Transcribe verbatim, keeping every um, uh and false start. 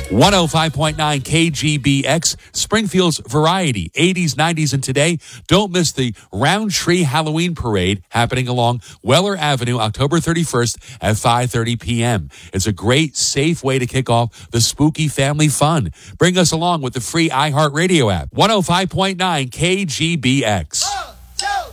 one oh five point nine K G B X, Springfield's variety, eighties, nineties, and today. Don't miss the Roundtree Halloween Parade happening along Weller Avenue, October thirty-first at five thirty p.m. It's a great, safe way to kick off the spooky family fun. Bring us along with the free iHeartRadio app. one oh five point nine K G B X.